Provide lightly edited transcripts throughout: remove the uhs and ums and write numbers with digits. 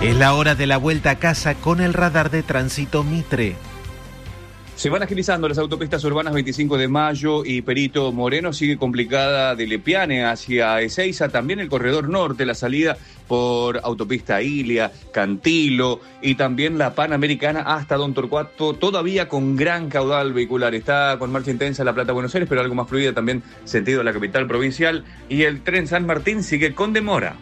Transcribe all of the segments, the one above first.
Es la hora de la vuelta a casa con el radar de tránsito Mitre. Se van agilizando las autopistas urbanas 25 de Mayo y Perito Moreno. Sigue complicada de Lepiane hacia Ezeiza. También el corredor norte, la salida por autopista Ilia, Cantilo y también la Panamericana hasta Don Torcuato, todavía con gran caudal vehicular. Está con marcha intensa La Plata-Buenos Aires, pero algo más fluida también sentido a la capital provincial. Y el tren San Martín sigue con demora.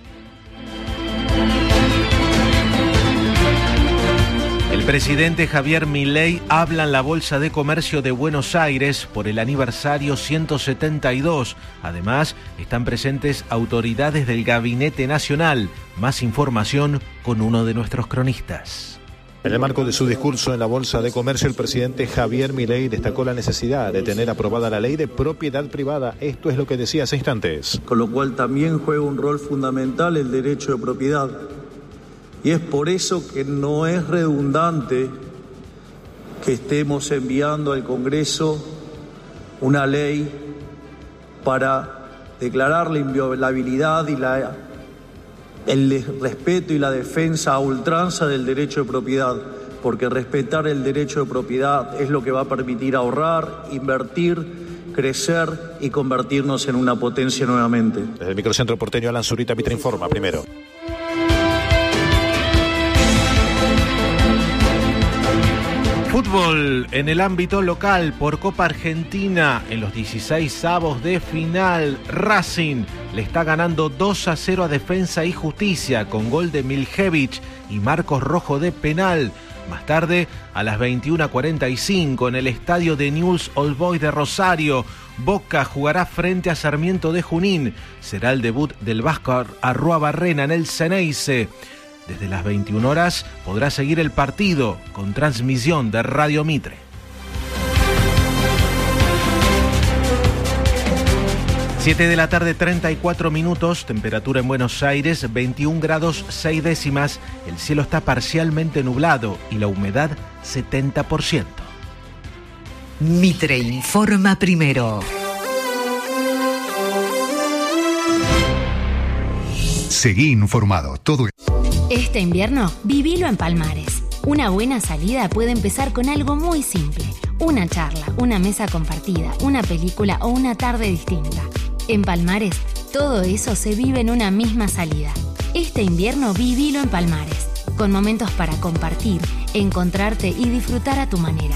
El presidente Javier Milei habla en la Bolsa de Comercio de Buenos Aires por el aniversario 172. Además, están presentes autoridades del Gabinete Nacional. Más información con uno de nuestros cronistas. En el marco de su discurso en la Bolsa de Comercio, el presidente Javier Milei destacó la necesidad de tener aprobada la ley de propiedad privada. Esto es lo que decía hace instantes. Con lo cual también juega un rol fundamental el derecho de propiedad. Y es por eso que no es redundante que estemos enviando al Congreso una ley para declarar la inviolabilidad y el respeto y la defensa a ultranza del derecho de propiedad, porque respetar el derecho de propiedad es lo que va a permitir ahorrar, invertir, crecer y convertirnos en una potencia nuevamente. Desde el microcentro porteño, Alan Zurita, Mitre Informa primero. Fútbol en el ámbito local por Copa Argentina. En los 16avos de final, Racing le está ganando 2-0 a Defensa y Justicia con gol de Miljevich y Marcos Rojo de penal. Más tarde, a las 21:45, en el estadio de Newell's Old Boys de Rosario, Boca jugará frente a Sarmiento de Junín. Será el debut del Vasco Arruabarrena en el Ceneice. Desde las 21 horas podrá seguir el partido con transmisión de Radio Mitre. Siete de la tarde, 34 minutos, temperatura en Buenos Aires, 21 grados 6 décimas. El cielo está parcialmente nublado y la humedad 70%. Mitre informa primero. Seguí informado. Todo. Este invierno, vivilo en Palmares. Una buena salida puede empezar con algo muy simple. Una charla, una mesa compartida, una película o una tarde distinta. En Palmares, todo eso se vive en una misma salida. Este invierno, vivilo en Palmares. Con momentos para compartir, encontrarte y disfrutar a tu manera.